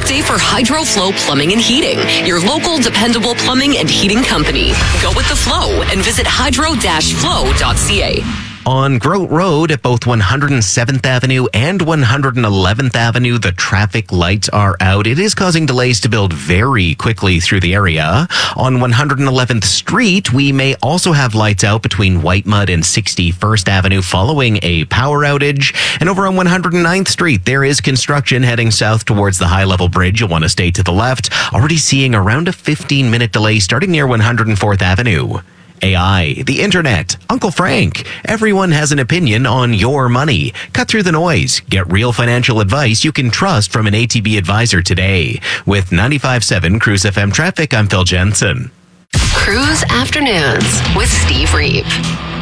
day for HydroFlow Plumbing and Heating, your local dependable plumbing and heating company. Go with the flow and visit hydro-flow.ca. On Grote Road at both 107th Avenue and 111th Avenue, the traffic lights are out. It is causing delays to build very quickly through the area. On 111th Street, we may also have lights out between Whitemud and 61st Avenue following a power outage. And over on 109th Street, there is construction heading south towards the high-level bridge. You'll want to stay to the left. Already seeing around a 15-minute delay starting near 104th Avenue. AI, the internet, Uncle Frank. Everyone has an opinion on your money. Cut through the noise. Get real financial advice you can trust from an ATB advisor today. With 95.7 Cruise FM Traffic, I'm Phil Jensen. Cruise Afternoons with Steve Reeve.